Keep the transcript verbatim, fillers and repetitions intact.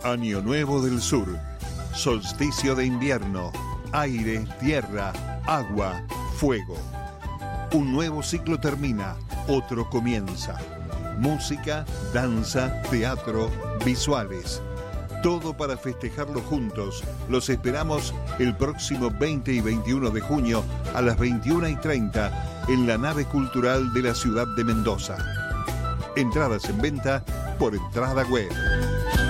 Año Nuevo del Sur, solsticio de invierno, aire, tierra, agua, fuego. Un nuevo ciclo termina, otro comienza. Música, danza, teatro, visuales. Todo para festejarlo juntos. Los esperamos el próximo veinte y veintiuno de junio a las veintiuna y treinta en la nave cultural de la ciudad de Mendoza. Entradas en venta por Entrada Web.